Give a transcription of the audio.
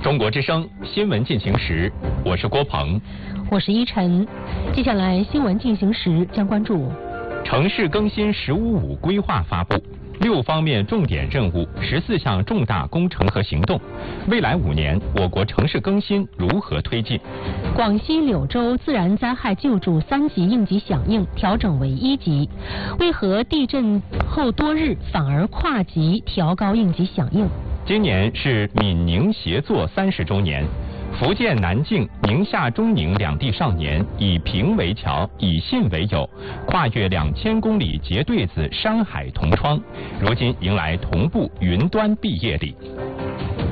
中国之声新闻进行时，我是郭鹏， 我是依晨。接下来新闻进行时将关注城市更新“十五五”规划发布，6方面重点任务，14项重大工程和行动。未来5年，我国城市更新如何推进？ 广西柳州自然灾害救助3级应急响应调整为1级，为何地震后多日反而跨级调高应急响应？ 今年是闽宁协作30周年，福建南靖、宁夏中宁2地少年以平为桥，以信为友，跨越2000公里结对子山海同窗，如今迎来同步云端毕业礼。